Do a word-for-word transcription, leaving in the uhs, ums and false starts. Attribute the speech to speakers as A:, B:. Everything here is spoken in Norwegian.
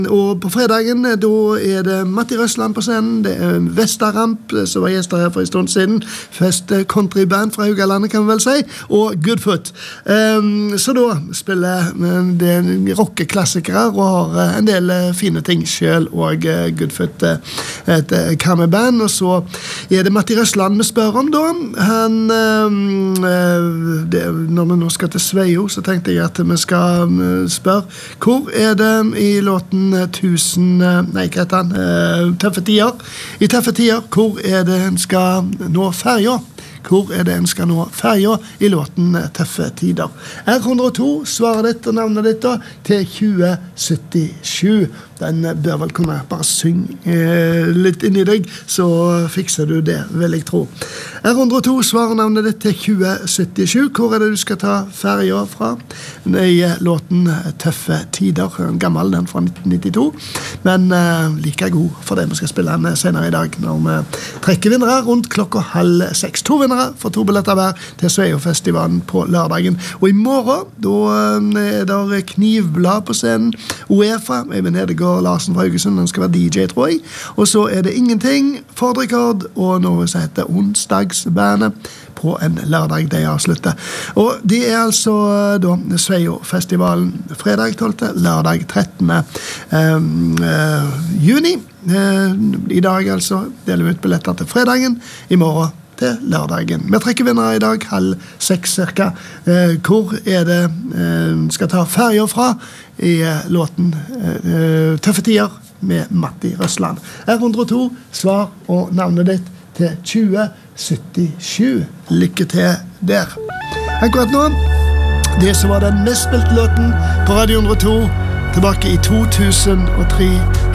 A: Og på fredagen da er det Matti Røsland på scenen, det er Vestaramp som var gjester her for en stund siden, først countryband fra Haugalandet kan vi vel si, og Goodfoot. Um, så da spiller det rockeklassikere og har en del fine ting selv, og Goodfoot et kammerband, og så er det Matti Røsland vi spør om da. Han, um, det, når vi nå skal til Sveio, så tenkte jeg at vi skal spørre, hvor er det i låten tusen, nei, hva heter han, uh, tøffe tider. I tøffe tider, hvor er det en skal nå ferja? Hvor er det en skal nå ferja i låten Tøffe tider? R hundre og to, svaret ditt og navnet ditt da, til tjue syttisju. Den bør vel kunne bare synge eh, litt inn i deg, så fikser du det, vil jeg tro. R hundre og to, svaret navnet ditt til tjue syttisju. Hvor er det du skal ta ferja fra? I låten Tøffe tider, en gammel den fra nitten nittito, men eh, like god for det vi skal spille den senere i dag, når vi trekker vinnere rundt klokka halv seks. To vinnere for to billetter hver til Sveio-festivalen på lørdagen. Og i morgen, da er det Knivblad på scenen, UEFA, Eivind Hedegaard Larsen fra Haugesund, han skal være D J, tror jeg. Og så er det Ingenting, Ford Rekord, og noe som heter Onsdagsbandet på en lørdag de avslutter. Og det er altså da Sveio-festivalen fredag tolvte, lørdag trettende um, uh, juni. Uh, I dag altså deler vi ut billetter til fredagen, i morgen til lørdagen. Vi trekker vinnere i dag, halv seks cirka. Eh, hvor er det eh, skal ta ferja fra i eh, låten eh, Tøffe tider med Matti Røsland. R hundre og to, svar og navnet ditt til tjue syttisju. Lykke til der. Akkurat nå, det som var den mest spilte låten på Radio hundre og to, tilbake i to tusen og tre.